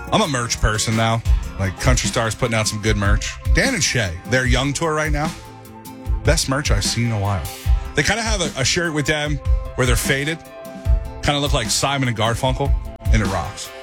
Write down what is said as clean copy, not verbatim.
I'm a merch person now. Like, Country Star's putting out some good merch. Dan and Shay, their Young tour right now, best merch I've seen in a while. They kind of have a shirt with them where they're faded. Kind of look like Simon and Garfunkel, and it rocks.